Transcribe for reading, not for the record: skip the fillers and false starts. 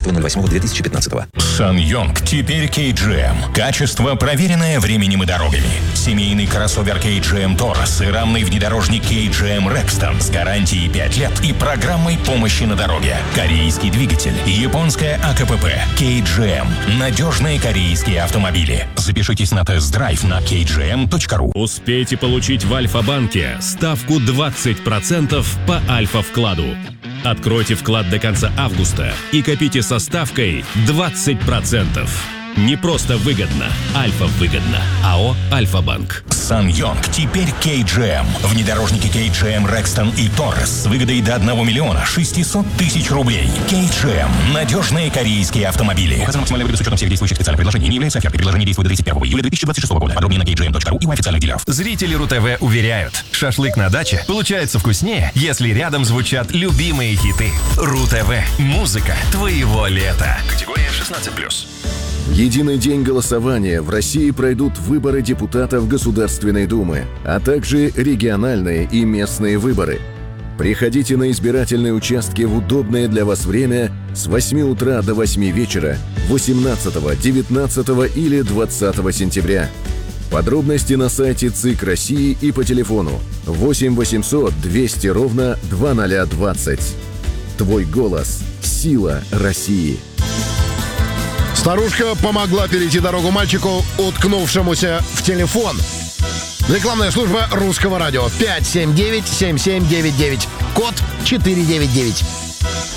24.08.2015. SsangYong теперь KGM. Качество, проверенное временем и дорогами. Семейный кроссовер KGM Taurus и рамный внедорожник KGM Rexton с гарантией 5 лет и программой помощи на дороге. Корейский двигатель, японская АКПП, KGM. Надежные корейские автомобили. Запишитесь на тест-драйв на kgm.ru. Успейте получить в Альфа-банке ставку 20% по Альфа-вкладу. Откройте вклад до конца августа и копите со ставкой 20%. Не просто выгодно, Альфа-выгодно. АО «Альфа-банк». SsangYong теперь KGM. Внедорожники KGM Rexton и Taurus с выгодой до 1 миллиона 600 тысяч рублей. KGM. Надежные корейские автомобили. Указано максимальная выгода с учетом всех действующих специальных предложений. Не является офертой. Предложение действует до 31 июля 2026 года. Подробнее на kgm.ru и у официальных дилеров. Зрители РУ-ТВ уверяют, шашлык на даче получается вкуснее, если рядом звучат любимые хиты. РУ-ТВ. Музыка твоего лета. Категория 16+. В единый день голосования в России пройдут выборы депутатов Государственной Думы, а также региональные и местные выборы. Приходите на избирательные участки в удобное для вас время с 8 утра до 8 вечера 18, 19 или 20 сентября. Подробности на сайте ЦИК России и по телефону 8 800 200 ровно 2020. Твой голос – сила России. Старушка помогла перейти дорогу мальчику, уткнувшемуся в телефон. Рекламная служба Русского радио. 579-7799. Код 499.